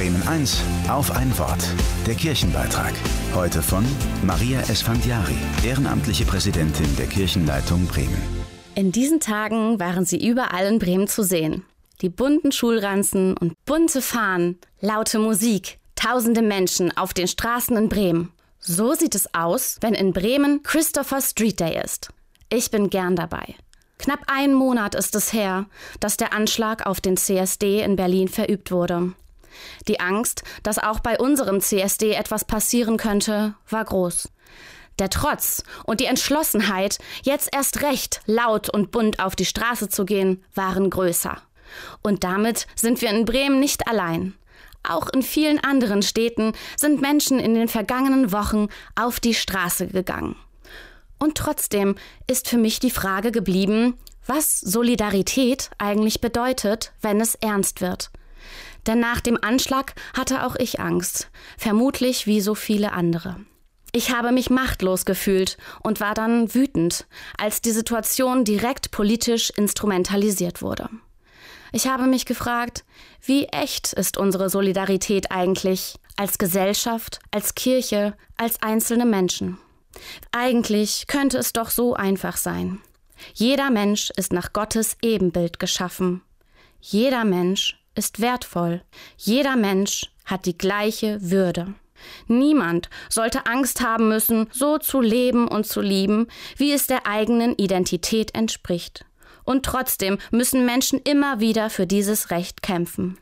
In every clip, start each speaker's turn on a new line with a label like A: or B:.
A: Bremen 1 auf ein Wort. Der Kirchenbeitrag. Heute von Maria Esfandiari, ehrenamtliche Präsidentin der Kirchenleitung Bremen.
B: In diesen Tagen waren sie überall in Bremen zu sehen. Die bunten Schulranzen und bunte Fahnen, laute Musik, tausende Menschen auf den Straßen in Bremen. So sieht es aus, wenn in Bremen Christopher Street Day ist. Ich bin gern dabei. Knapp 1 Monat ist es her, dass der Anschlag auf den CSD in Berlin verübt wurde. Die Angst, dass auch bei unserem CSD etwas passieren könnte, war groß. Der Trotz und die Entschlossenheit, jetzt erst recht laut und bunt auf die Straße zu gehen, waren größer. Und damit sind wir in Bremen nicht allein. Auch in vielen anderen Städten sind Menschen in den vergangenen Wochen auf die Straße gegangen. Und trotzdem ist für mich die Frage geblieben, was Solidarität eigentlich bedeutet, wenn es ernst wird. Denn nach dem Anschlag hatte auch ich Angst, vermutlich wie so viele andere. Ich habe mich machtlos gefühlt und war dann wütend, als die Situation direkt politisch instrumentalisiert wurde. Ich habe mich gefragt, wie echt ist unsere Solidarität eigentlich als Gesellschaft, als Kirche, als einzelne Menschen? Eigentlich könnte es doch so einfach sein. Jeder Mensch ist nach Gottes Ebenbild geschaffen. Jeder Mensch ist wertvoll. Jeder Mensch hat die gleiche Würde. Niemand sollte Angst haben müssen, so zu leben und zu lieben, wie es der eigenen Identität entspricht. Und trotzdem müssen Menschen immer wieder für dieses Recht kämpfen.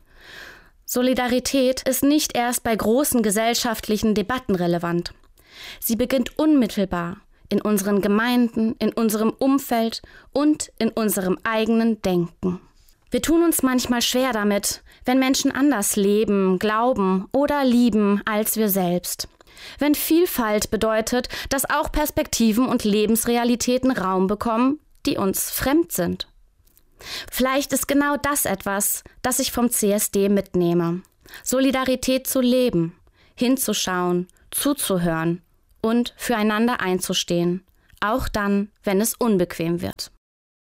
B: Solidarität ist nicht erst bei großen gesellschaftlichen Debatten relevant. Sie beginnt unmittelbar in unseren Gemeinden, in unserem Umfeld und in unserem eigenen Denken. Wir tun uns manchmal schwer damit, wenn Menschen anders leben, glauben oder lieben als wir selbst. Wenn Vielfalt bedeutet, dass auch Perspektiven und Lebensrealitäten Raum bekommen, die uns fremd sind. Vielleicht ist genau das etwas, das ich vom CSD mitnehme. Solidarität zu leben, hinzuschauen, zuzuhören und füreinander einzustehen, auch dann, wenn es unbequem wird.